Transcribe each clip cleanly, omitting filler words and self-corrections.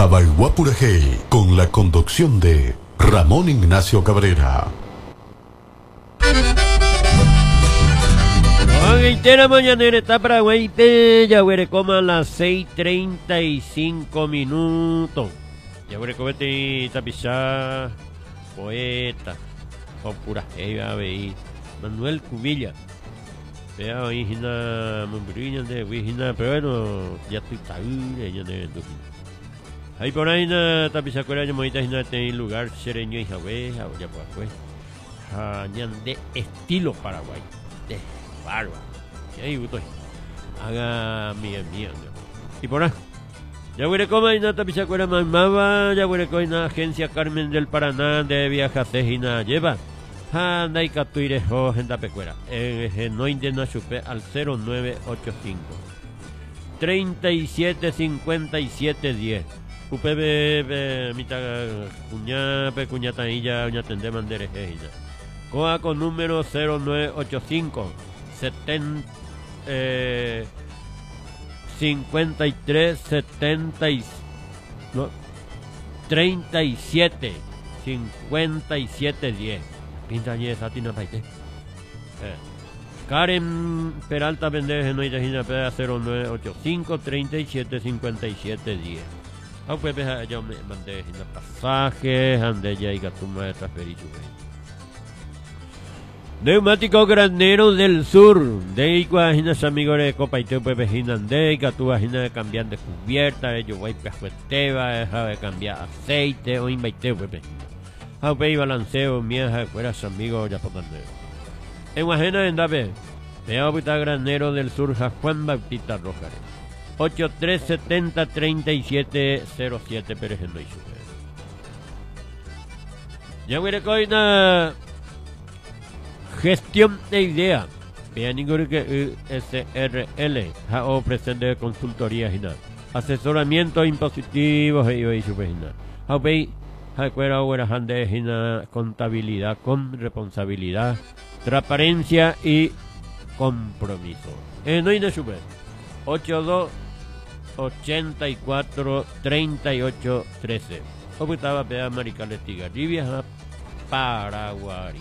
Tabaiguapurajey, con la conducción de Ramón Ignacio Cabrera. Reitera mañanera está Paraguay, ya coma a las 6:35 minutos. Ya comete tapizá, poeta, o pura a veí, Manuel Cubilla. Vea hoy hina mambrilla de hina, pero bueno, ya estoy taúre, ya de ahí por ahí na tapizá cuera ya moita hina en lugar sereño y javé, ya pues, de estilo Paraguay, de bárbaro. Ahí gusto. Haga mía. Y por ahí. Ya voy a comer na tapizá cuera mamaba, ya voy a comer na agencia Carmen del Paraná de viajes y lleva. Anda y capture ho en tapecuera. No indena chupe al 0985 375710. UPB mita cuñata illa uña tende mandere ella. Coa con número 0985 53 70 no, 37 57 10. Pinta allí esa tina paite. Karen Peralta Pendeje no hay de 0985 37 57 10. Ah, pues yo me mandé en pasajes, ande ya y gatuma de transferir. Neumático Granero del Sur, de Iguajinas amigos de Copa y Tepe Vejinande, y Catubajina de cambiar de cubierta, de Yoguay Pescueteva, de cambiar aceite o invaiteo Pepe. Aupe y balanceo, mieja, fueras amigos ya potandero. En Guajena en Dabe, Pea Granero del Sur, Juan Bautista Rojares. 8370-3707 Pérez en Loizu. Ya voy a coina. Gestión de idea. Vean ningún que SRL o presente de consultoría y nada. Asesoramiento impositivos y su vecina. Aupei, jacuera o hande hina contabilidad con responsabilidad, transparencia y compromiso. No hay de su vez. 82 84 38 13. Oputaba peda Maricales Tigarribia Paraguay.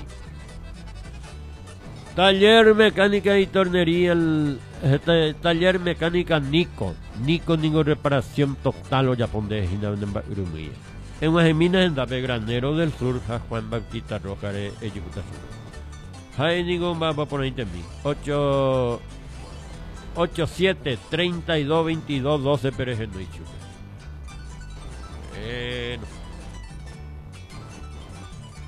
Taller mecánica y tornería, taller mecánica Nico ninguna reparación total o japón de Urumía. En Guajemina en Dabe Granero del Sur, Juan Bautista Rojares, Ejecutación. Hay ningún va por ahí también. 87 32 22 12 Pérez en Noichu.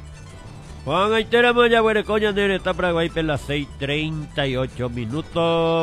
Juan Aitera Maya, Buerecoña, Nere, está Paraguay, las 6:38 minutos.